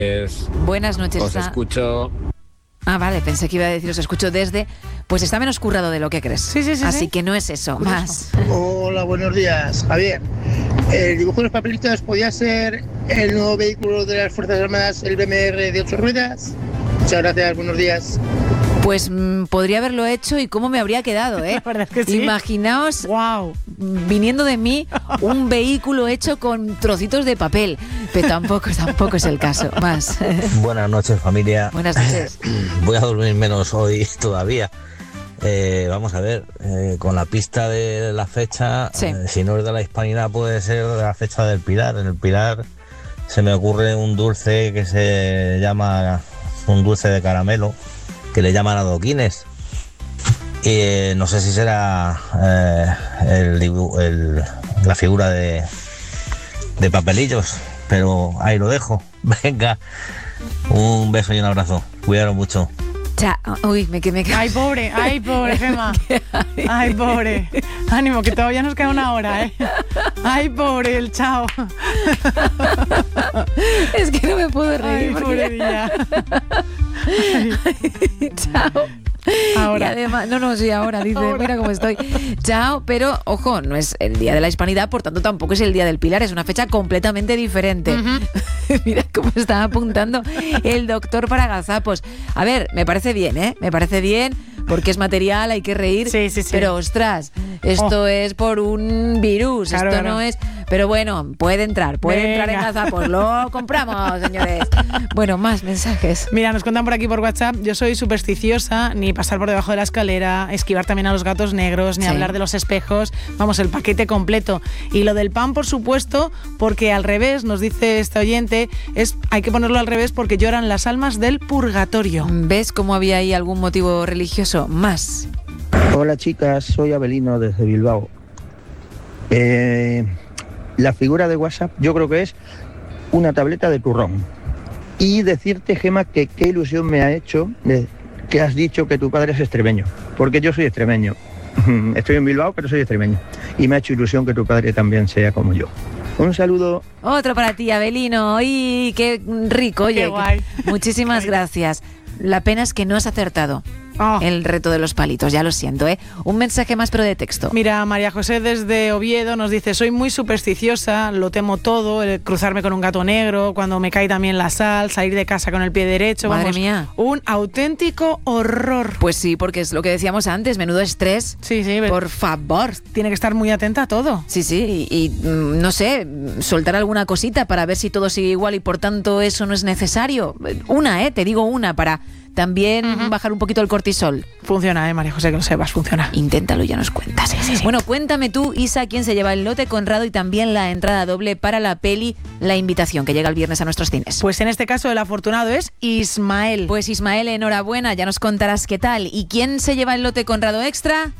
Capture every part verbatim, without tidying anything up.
Buenas noches. Os está... escucho. Ah, vale, pensé que iba a decir os escucho desde... Pues está menos currado de lo que crees. Sí, sí, sí. Así sí. que no es eso, Curioso. más. Hola, buenos días, Javier. El dibujo de los papelitos podía ser el nuevo vehículo de las Fuerzas Armadas, el B M R de ocho ruedas. Muchas gracias, buenos días. Pues mmm, podría haberlo hecho y cómo me habría quedado, ¿eh? La verdad es que sí. Imaginaos, Wow. viniendo de mí, un vehículo hecho con trocitos de papel. Pero tampoco, tampoco es el caso. Más. Buenas noches, familia. Buenas noches. Voy a dormir menos hoy todavía. Eh, vamos a ver, eh, con la pista de la fecha, Sí. eh, si no es de la Hispanidad, puede ser de la fecha del Pilar. En el Pilar se me ocurre un dulce que se llama, un dulce de caramelo, que le llaman adoquines. Y eh, no sé si será eh, el, dibu- el, la figura de, de papelillos, pero ahí lo dejo. Venga, un beso y un abrazo. Cuidaros mucho. Cha, uy, me quedé. Ay, pobre, ay, pobre, Gemma. Ay, pobre. Ánimo, que todavía nos queda una hora, ¿eh? Ay, pobre, el chao. Es que no me puedo reír. Ay, porque- pobre día. Chao. Ahora. Y además, no, no, sí, ahora, dice, Ahora. mira cómo estoy. Chao, pero ojo, no es el Día de la Hispanidad, por tanto tampoco es el Día del Pilar, es una fecha completamente diferente. Mira cómo está apuntando el doctor para gazapos. A ver, me parece bien, ¿eh? Me parece bien, porque es material, hay que reír. Sí, sí, sí. Pero ostras, esto Oh. es por un virus, Claro, esto claro. no es... Pero bueno, puede entrar, puede Venga. entrar en gazapos, lo compramos, señores. Bueno, más mensajes. Mira, nos cuentan por aquí por WhatsApp, yo soy supersticiosa, ni pasar por debajo de la escalera, esquivar también a los gatos negros, ni Sí. hablar de los espejos, vamos, el paquete completo. Y lo del pan, por supuesto, porque al revés, nos dice este oyente, es hay que ponerlo al revés porque lloran las almas del purgatorio. ¿Ves cómo había ahí algún motivo religioso? Más. Hola chicas, soy Abelino desde Bilbao. Eh, la figura de WhatsApp yo creo que es una tableta de turrón. Y decirte, Gema, que qué ilusión me ha hecho de que has dicho que tu padre es extremeño, porque yo soy extremeño. Estoy en Bilbao, pero soy extremeño. Y me ha hecho ilusión que tu padre también sea como yo. Un saludo. Otro para ti, Abelino. ¡Ay, qué rico! Oye, Qué guay. muchísimas Qué gracias. La pena es que no has acertado Oh. el reto de los palitos, ya lo siento, ¿eh? Un mensaje más, pero de texto. Mira, María José desde Oviedo nos dice, soy muy supersticiosa, lo temo todo, el cruzarme con un gato negro, cuando me cae también la sal, salir de casa con el pie derecho. Madre vamos, mía. Un auténtico horror. Pues sí, porque es lo que decíamos antes, menudo estrés. Sí, sí, Por favor. tiene que estar muy atenta a todo. Sí, sí, y, y, mm, no sé, soltar alguna cosita para ver si todo sigue igual y por tanto eso no es necesario. Una, ¿eh? Te digo una, para también Ujú. bajar un poquito el cortisol. Funciona, ¿eh, María José? Que lo sepas, funciona. Inténtalo y ya nos cuentas. Sí, sí, sí. Bueno, cuéntame tú, Isa, quién se lleva el lote Conrado y también la entrada doble para la peli La Invitación, que llega el viernes a nuestros cines. Pues en este caso el afortunado es Ismael. Pues Ismael, enhorabuena, ya nos contarás qué tal. ¿Y quién se lleva el lote Conrado Extra?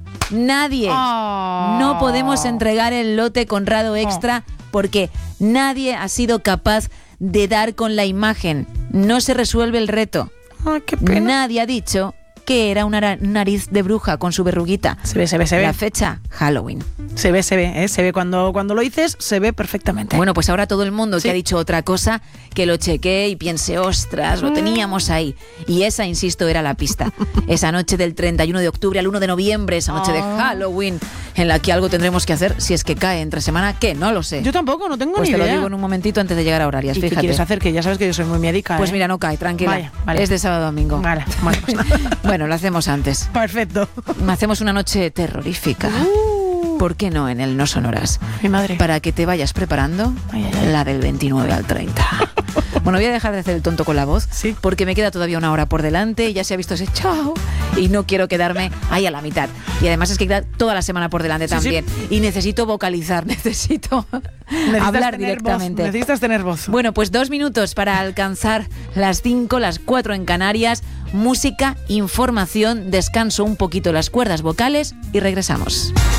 Nadie. Oh. No podemos entregar el lote Conrado Extra porque nadie ha sido capaz de dar con la imagen. No se resuelve el reto. Ay, qué pena. Nadie ha dicho que era una ra- nariz de bruja con su verruguita. Se ve, se ve, se ve. La fecha, Halloween. Se ve, se ve, ¿eh? Se ve cuando, cuando lo dices, se ve perfectamente. Bueno, pues ahora todo el mundo Sí. que ha dicho otra cosa, que lo chequee y piense, ostras, lo teníamos ahí. Y esa, insisto, era la pista. Esa noche del treinta y uno de octubre al uno de noviembre, esa noche de Ah. Halloween, en la que algo tendremos que hacer si es que cae entre semana, que no lo sé. Yo tampoco, no tengo Pues ni te idea. lo digo en un momentito antes de llegar a horarias, ¿Y qué fíjate. quieres hacer? Que ya sabes que yo soy muy médica, Pues ¿eh? mira, no cae, tranquila. Vaya, vale. Es de sábado a domingo. Vale, bueno, pues Bueno, lo hacemos antes. perfecto. Hacemos una noche terrorífica. Uh, ¿Por qué no en el No Sonoras? mi madre. Para que te vayas preparando Ay, ay, ay. la del veintinueve al treinta. Bueno, voy a dejar de hacer el tonto con la voz, Sí. porque me queda todavía una hora por delante y ya se ha visto ese chao y no quiero quedarme ahí a la mitad. Y además es que queda toda la semana por delante Sí, también. Y necesito vocalizar, necesito Necesitas hablar tener directamente. voz, necesitas tener voz. Bueno, pues dos minutos para alcanzar las cinco, las cuatro en Canarias. Música, información, descanso un poquito las cuerdas vocales y regresamos.